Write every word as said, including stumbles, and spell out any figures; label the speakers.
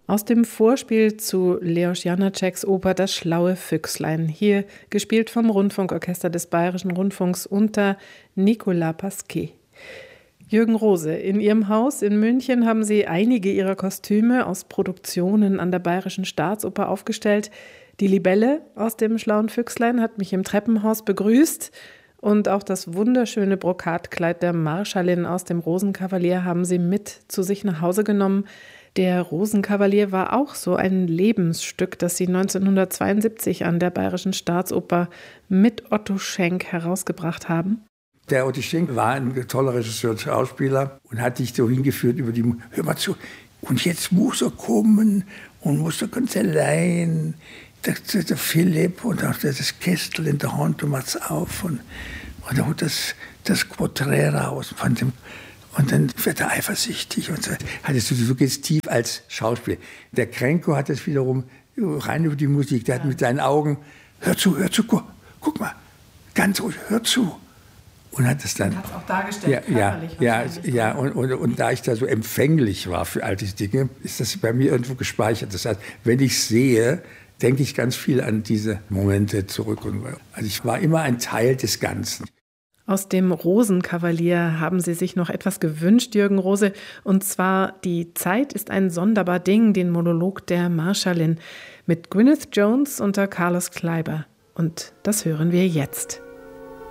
Speaker 1: Aus dem Vorspiel zu Leos Janáčeks Oper Das schlaue Füchslein, hier gespielt vom Rundfunkorchester des Bayerischen Rundfunks unter Nicolas Pasquet. Jürgen Rose, in Ihrem Haus in München haben Sie einige Ihrer Kostüme aus Produktionen an der Bayerischen Staatsoper aufgestellt. Die Libelle aus dem schlauen Füchslein hat mich im Treppenhaus begrüßt und auch das wunderschöne Brokatkleid der Marschallin aus dem Rosenkavalier haben Sie mit zu sich nach Hause genommen. Der Rosenkavalier war auch so ein Lebensstück, das Sie neunzehnhundertzweiundsiebzig an der Bayerischen Staatsoper mit Otto Schenk herausgebracht haben.
Speaker 2: Der Otto Schenk war ein toller Regisseur und Schauspieler und hat dich so hingeführt über die, hör mal zu, und jetzt muss er kommen und muss er ganz allein, der, der, der Philipp und auch das Kästel in der Hand, du machst auf und, und er holt das, das Porträt raus von dem. Und dann wird er eifersüchtig und so. Hattest du, du gehst tief als Schauspieler. Der Krenko hat das wiederum rein über die Musik. Der hat mit seinen Augen, hör zu, hör zu, guck, guck mal, ganz ruhig, hör zu. Und hat es dann.
Speaker 1: Hat es auch dargestellt,
Speaker 2: ja, ja, ja, ja. Und, und, und da ich da so empfänglich war für all diese Dinge, ist das bei mir irgendwo gespeichert. Das heißt, wenn ich sehe, denke ich ganz viel an diese Momente zurück. Also ich war immer ein Teil des Ganzen.
Speaker 1: Aus dem Rosenkavalier haben Sie sich noch etwas gewünscht, Jürgen Rose, und zwar Die Zeit ist ein sonderbar Ding, den Monolog der Marschallin mit Gwyneth Jones unter Carlos Kleiber. Und das hören wir jetzt.